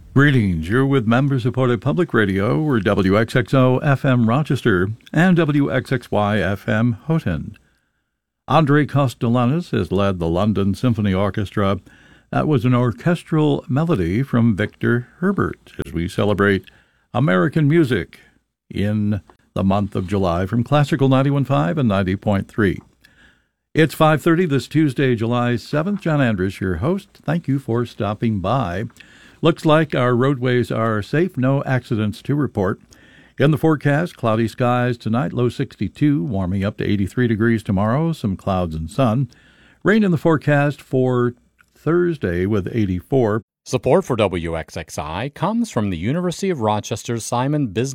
Greetings, you're with member-supported public radio. We're WXXO FM Rochester and WXXY FM Houghton. Andre Kostelannis has led the London Symphony Orchestra. That was an orchestral melody from Victor Herbert as we celebrate American music in the month of July from Classical 91.5 and 90.3. It's 5:30 this Tuesday, July 7th. John Andrus, your host. Thank you for stopping by. Looks like our roadways are safe, no accidents to report. In the forecast, cloudy skies tonight, low 62, warming up to 83 degrees tomorrow, some clouds and sun. Rain in the forecast for Thursday with 84. Support for WXXI comes from the University of Rochester's Simon Business